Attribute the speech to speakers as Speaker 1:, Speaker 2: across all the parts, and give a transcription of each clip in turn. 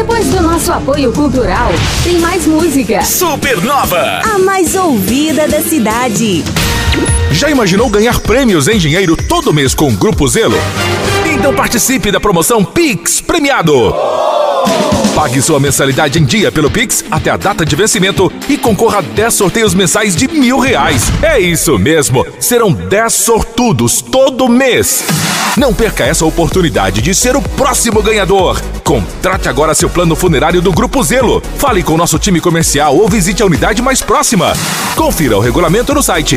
Speaker 1: Depois do nosso apoio cultural, tem mais música.
Speaker 2: Supernova,
Speaker 3: a mais ouvida da cidade.
Speaker 2: Já imaginou ganhar prêmios em dinheiro todo mês com o Grupo Zelo? Então participe da promoção Pix Premiado. Pague sua mensalidade em dia pelo Pix até a data de vencimento e concorra a 10 sorteios mensais de R$1.000. É isso mesmo, serão 10 sortudos todo mês. Não perca essa oportunidade de ser o próximo ganhador. Contrate agora seu plano funerário do Grupo Zelo. Fale com o nosso time comercial ou visite a unidade mais próxima. Confira o regulamento no site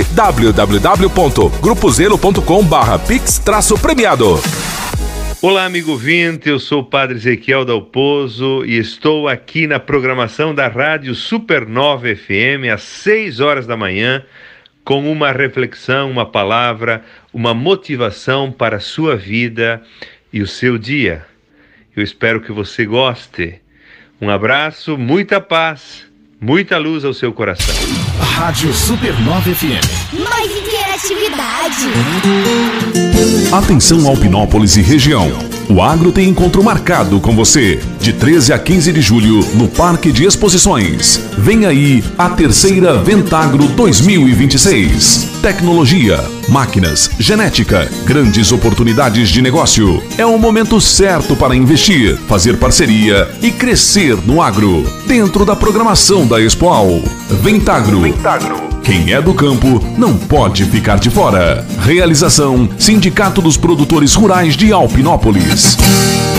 Speaker 2: www.grupozelo.com/pix-premiado.
Speaker 4: Olá, amigo ouvinte, eu sou o Padre Ezequiel Dalpozo e estou aqui na programação da Rádio Supernova FM às 6 horas da manhã com uma reflexão, uma palavra, uma motivação para a sua vida e o seu dia. Eu espero que você goste. Um abraço, muita paz, muita luz ao seu coração.
Speaker 5: Rádio Supernova FM.
Speaker 3: Mais interatividade.
Speaker 5: Atenção Alpinópolis e região. O Agro tem encontro marcado com você, de 13 a 15 de julho, no Parque de Exposições. Vem aí a terceira Ventagro 2026. Tecnologia, máquinas, genética, grandes oportunidades de negócio. É o momento certo para investir, fazer parceria e crescer no agro. Dentro da programação da Expoal. Ventagro. Quem é do campo não pode ficar de fora. Realização: Sindicato dos Produtores Rurais de Alpinópolis.